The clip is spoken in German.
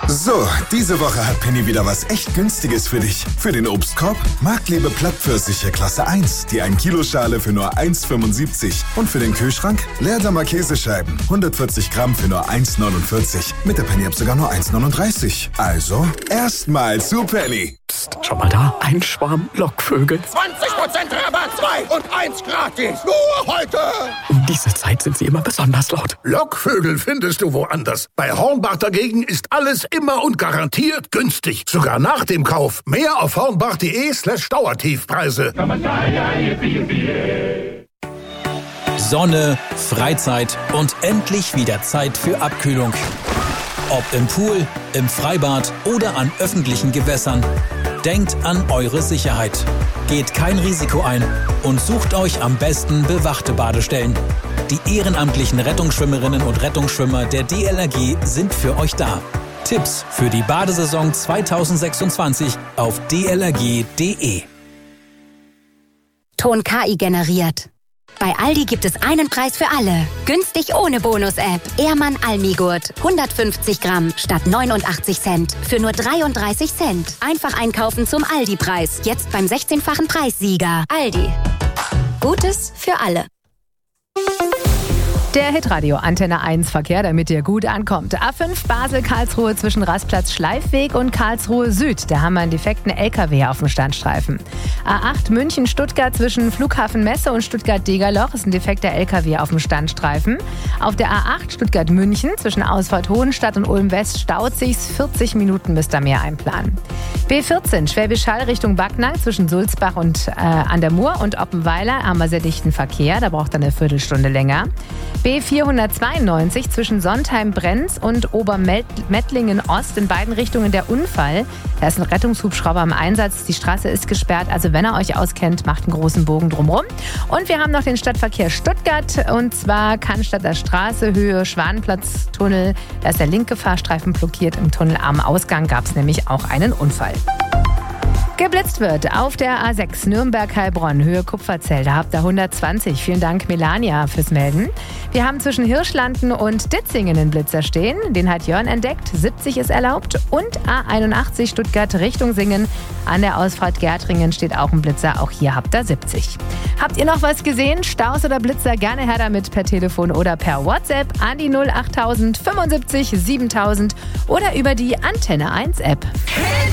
So, diese Woche hat Penny wieder was echt Günstiges für dich. Für den Obstkorb Marktliebe Plattpfirsiche Klasse 1, die 1 Kilo-Schale für nur 1,75. Und für den Kühlschrank Leerdammer Käsescheiben, 140 Gramm für nur 1,49. Mit der Penny-App sogar nur 1,39. Also, erstmal zu Penny. Psst, schau mal da, ein Schwarm Lockvögel. 20% Rabatt, 2 und 1 gratis. Nur heute. Um diese Zeit sind sie immer besonders laut. Lockvögel findest du woanders. Bei Hornbach dagegen ist alles immer und garantiert günstig. Sogar nach dem Kauf. Mehr auf hornbach.de/Dauertiefpreise. Sonne, Freizeit und endlich wieder Zeit für Abkühlung. Ob im Pool, im Freibad oder an öffentlichen Gewässern. Denkt an eure Sicherheit. Geht kein Risiko ein und sucht euch am besten bewachte Badestellen. Die ehrenamtlichen Rettungsschwimmerinnen und Rettungsschwimmer der DLRG sind für euch da. Tipps für die Badesaison 2026 auf dlrg.de. Ton KI generiert. Bei Aldi gibt es einen Preis für alle. Günstig ohne Bonus-App. Ehrmann Almigurt. 150 Gramm statt 89 Cent. Für nur 33 Cent. Einfach einkaufen zum Aldi-Preis. Jetzt beim 16-fachen Preissieger. Aldi. Gutes für alle. Der Hitradio Antenne 1 Verkehr, damit ihr gut ankommt. A5 Basel-Karlsruhe zwischen Rastplatz Schleifweg und Karlsruhe Süd. Da haben wir einen defekten LKW auf dem Standstreifen. A8 München-Stuttgart zwischen Flughafen Messe und Stuttgart-Degerloch ist ein defekter LKW auf dem Standstreifen. Auf der A8 Stuttgart-München zwischen Ausfahrt Hohenstadt und Ulm-West staut sich's. 40 Minuten müsst ihr mehr einplanen. B14 Schwäbisch Hall Richtung Backnang zwischen Sulzbach und an der Mur und Oppenweiler haben wir sehr dichten Verkehr. Da braucht ihr eine Viertelstunde länger. B492 zwischen Sontheim-Brenz und Obermettlingen-Ost in beiden Richtungen der Unfall. Da ist ein Rettungshubschrauber im Einsatz. Die Straße ist gesperrt. Also wenn ihr euch auskennt, macht einen großen Bogen drumherum. Und wir haben noch den Stadtverkehr Stuttgart. Und zwar Cannstatter Straße, Höhe Schwanenplatz-Tunnel. Da ist der linke Fahrstreifen blockiert. Im Tunnel am Ausgang gab es nämlich auch einen Unfall. Geblitzt wird auf der A6 Nürnberg-Heilbronn, Höhe Kupferzell. Da habt ihr 120. Vielen Dank, Melania, fürs Melden. Wir haben zwischen Hirschlanden und Ditzingen einen Blitzer stehen. Den hat Jörn entdeckt. 70 ist erlaubt. Und A81 Stuttgart Richtung Singen. An der Ausfahrt Gärtringen steht auch ein Blitzer. Auch hier habt ihr 70. Habt ihr noch was gesehen? Staus oder Blitzer? Gerne her damit per Telefon oder per WhatsApp an die 08000 75 7000 oder über die Antenne 1 App.